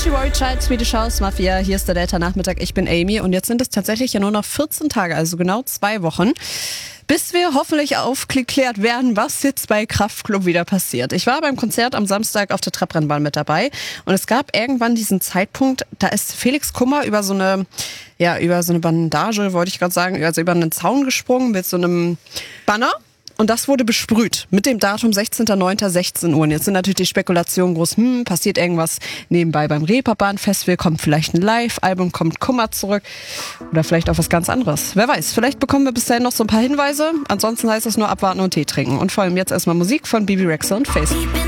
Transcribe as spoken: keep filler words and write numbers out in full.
Avicii, Rory Child, Swedish House Mafia. Hier ist der Delta-Nachmittag. Ich bin Amy und jetzt sind es tatsächlich ja nur noch vierzehn Tage, also genau zwei Wochen, bis wir hoffentlich aufgeklärt werden, was jetzt bei Kraftklub wieder passiert. Ich war beim Konzert am Samstag auf der Trabrennbahn mit dabei und es gab irgendwann diesen Zeitpunkt, da ist Felix Kummer über so eine, ja, über so eine Bandage, wollte ich gerade sagen, also über einen Zaun gesprungen mit so einem Banner. Und das wurde besprüht mit dem Datum sechzehnter neunter sechzehn Uhr. Und jetzt sind natürlich die Spekulationen groß, hm, passiert irgendwas nebenbei beim Reeperbahn-Festival, kommt vielleicht ein Live-Album, kommt Kummer zurück oder vielleicht auch was ganz anderes. Wer weiß, vielleicht bekommen wir bis dahin noch so ein paar Hinweise. Ansonsten heißt es nur abwarten und Tee trinken. Und vor allem jetzt erstmal Musik von Bebe Rexha und Face.